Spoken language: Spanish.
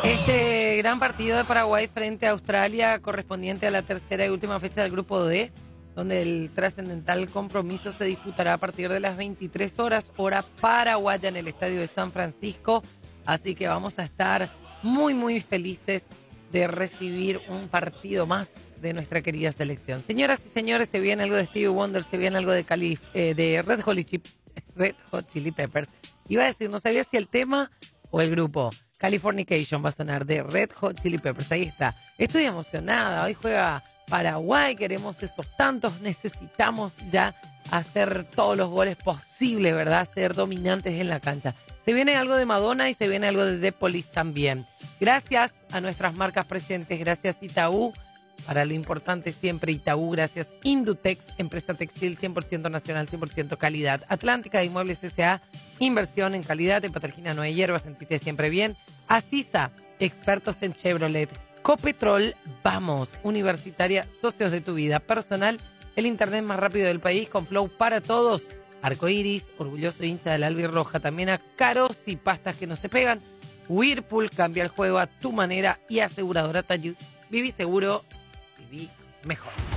Este gran partido de Paraguay frente a Australia, correspondiente a la tercera y última fecha del Grupo D, donde el trascendental compromiso se disputará a partir de las 23 horas, hora paraguaya, en el estadio de San Francisco. Así que vamos a estar muy, muy felices de recibir un partido más de nuestra querida selección. Señoras y señores, se viene algo de Stevie Wonder, se viene algo de Red Hot Chili Peppers. Iba a decir, no sabía si el tema o el grupo. Californication va a sonar de Red Hot Chili Peppers. Ahí está. Estoy emocionada. Hoy juega Paraguay. Queremos esos tantos. Necesitamos ya hacer todos los goles posibles, ¿verdad? Ser dominantes en la cancha. Se viene algo de Madonna y se viene algo de The Police también. Gracias a nuestras marcas presentes. Gracias Itaú. Para lo importante siempre Itaú. Gracias Indutex, empresa textil 100% nacional, 100% calidad. Atlántica de Inmuebles S.A., inversión en calidad. En Patarjina no hay hierbas, sentite siempre bien. Asisa, expertos en Chevrolet. Copetrol, vamos. Universitaria, socios de tu vida personal. El internet más rápido del país con Flow para todos. Arcoiris, orgulloso hincha del albirroja. También a Caros y pastas que no se pegan. Whirlpool, cambia el juego a tu manera. Y aseguradora Tayud. Viví seguro, viví mejor.